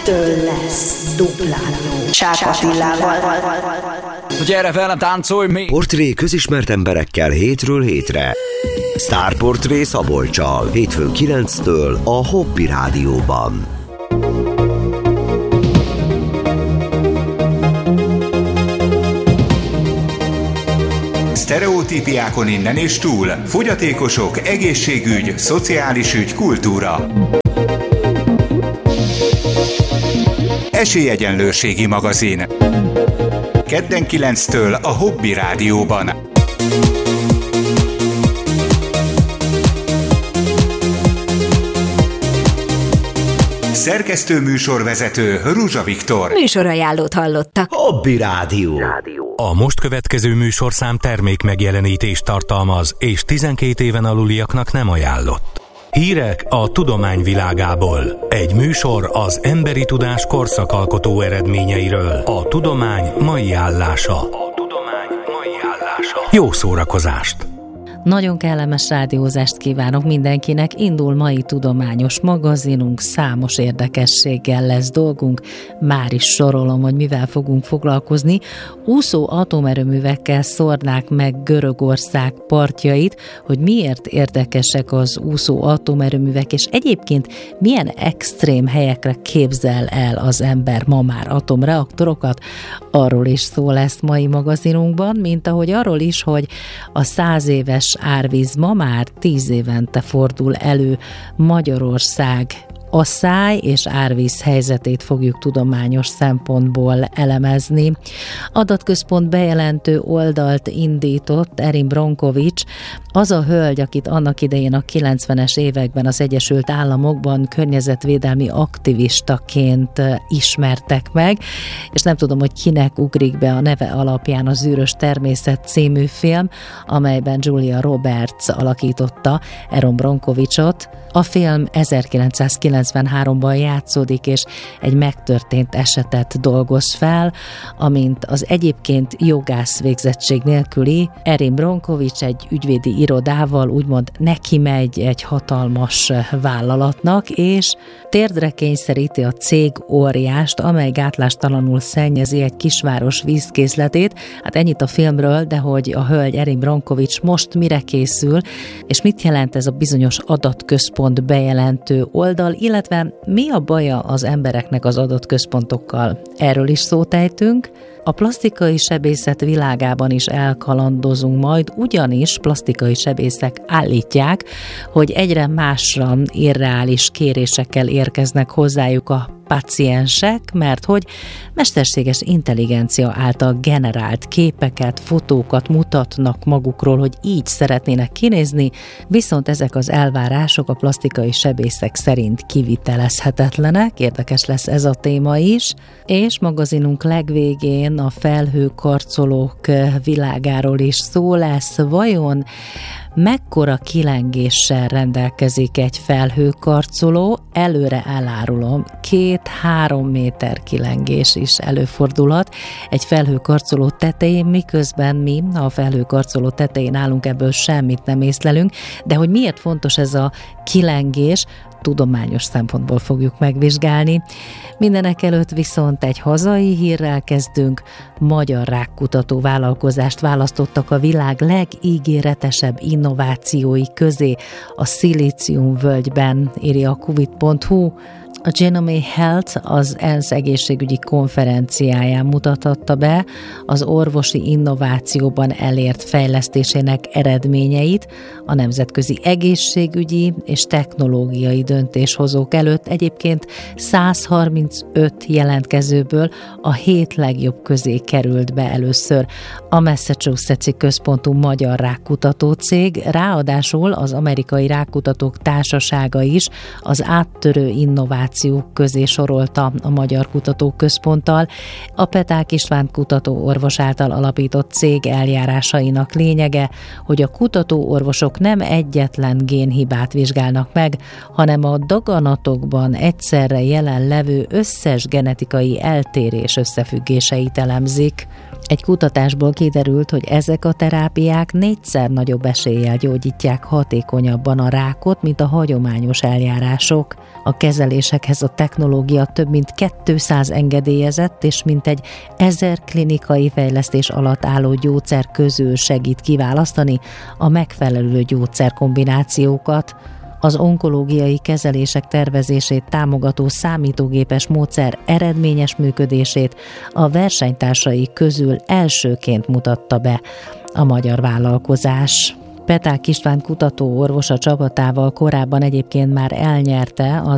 Ettől lesz duplán jó. Csák Attilával. Gyere velem, táncolj még! Portré közismert emberekkel hétről hétre. Sztárportré Szabolccsal. Hétfőn 9-től a Hobby Rádióban. Sztereotípiákon innen és túl. Fogyatékosok, egészségügy, szociális ügy, kultúra. Esélyegyenlőségi magazin. Kedden 9-től a Hobby Rádióban. Szerkesztő műsorvezető Ruzsa Viktor. Műsorajánlót hallottak. Hobby Rádió. A most következő műsorszám termék megjelenítést tartalmaz, és 12 éven aluliaknak nem ajánlott. Hírek a tudomány világából. Egy műsor az emberi tudás korszakalkotó eredményeiről. A tudomány mai állása. Jó szórakozást! Nagyon kellemes rádiózást kívánok mindenkinek. Indul mai tudományos magazinunk, számos érdekességgel lesz dolgunk. Már is sorolom, hogy mivel fogunk foglalkozni. Úszó atomerőművekkel szórnák meg Görögország partjait, hogy miért érdekesek az úszó atomerőművek, és egyébként milyen extrém helyekre képzel el az ember ma már atomreaktorokat. Arról is szó lesz mai magazinunkban, mint ahogy arról is, hogy a 100 éves árvíz ma már 10 évente fordul elő. Magyarország asszály és árvíz helyzetét fogjuk tudományos szempontból elemezni. Adatközpont bejelentő oldalt indított Erin Brockovich, az a hölgy, akit annak idején a 90-es években az Egyesült Államokban környezetvédelmi aktivistaként ismertek meg, és nem tudom, hogy kinek ugrik be a neve alapján az Zűrös természet című film, amelyben Julia Roberts alakította Erin Brockovichot. A film 1993-ban játszódik, és egy megtörtént esetet dolgoz fel, amint az egyébként jogász végzettség nélküli Erin Brockovich egy ügyvédi irodával úgymond neki megy egy hatalmas vállalatnak, és térdre kényszeríti a cég óriást, amely gátlástalanul szennyezi egy kisváros vízkészletét. Hát ennyit a filmről, de hogy a hölgy Erin Brockovich most mire készül, és mit jelent ez a bizonyos adatközpont bejelentő oldal, illetve mi a baja az embereknek az adatközpontokkal. Erről is szót ejtünk. A plastikai sebészet világában is elkalandozunk majd, ugyanis plastikai sebészek állítják, hogy egyre másra irreális kérésekkel érkeznek hozzájuk a páciensek, mert hogy mesterséges intelligencia által generált képeket, fotókat mutatnak magukról, hogy így szeretnének kinézni, viszont ezek az elvárások a plastikai sebészek szerint kivitelezhetetlenek. Érdekes lesz ez a téma is, és magazinunk legvégén a felhőkarcolók világáról is szó lesz. Vajon mekkora kilengéssel rendelkezik egy felhőkarcoló? Előre elárulom, 2-3 méter kilengés is előfordulhat egy felhőkarcoló tetején, miközben mi a felhőkarcoló tetején állunk, ebből semmit nem észlelünk, de hogy miért fontos ez a kilengés, tudományos szempontból fogjuk megvizsgálni. Mindenek előtt viszont egy hazai hírrel kezdünk. Magyar rákkutató vállalkozást választottak a világ legígéretesebb innovációi közé a Szilíciumvölgyben, írja a Covid.hu. A Genome Health az ENSZ egészségügyi konferenciáján mutatta be az orvosi innovációban elért fejlesztésének eredményeit a nemzetközi egészségügyi és technológiai döntéshozók előtt. Egyébként 135 jelentkezőből a 7 legjobb közé került be először a Massachusetts-i központú magyar rákkutató cég, ráadásul az Amerikai Rákkutatók Társasága is az áttörő innovációk közé sorolta a Magyar Kutatóközponttal. A Peták István kutatóorvos által alapított cég eljárásainak lényege, hogy a kutatóorvosok nem egyetlen génhibát vizsgálnak meg, hanem a daganatokban egyszerre jelen levő összes genetikai eltérés összefüggéseit elemzik. Egy kutatásból kiderült, hogy ezek a terápiák 4-szer nagyobb eséllyel gyógyítják hatékonyabban a rákot, mint a hagyományos eljárások. A kezelésekhez a technológia több mint 200 engedélyezett és mintegy 1000 klinikai fejlesztés alatt álló gyógyszer közül segít kiválasztani a megfelelő gyógyszerkombinációkat. Az onkológiai kezelések tervezését támogató számítógépes módszer eredményes működését a versenytársai közül elsőként mutatta be a magyar vállalkozás. Peták István kutatóorvos a csapatával korábban egyébként már elnyerte az